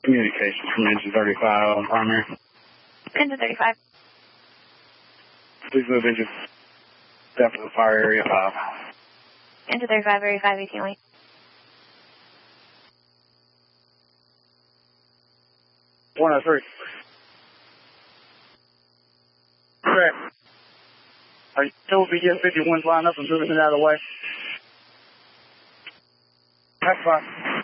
Communication from engine 35 on primary. Engine 35. Please move engine depth of the fire area 5. Engine 35, area 5, 18 lane. One out of 3. Correct. Are you still BS 51's line up and moving it out of the way? That's fine.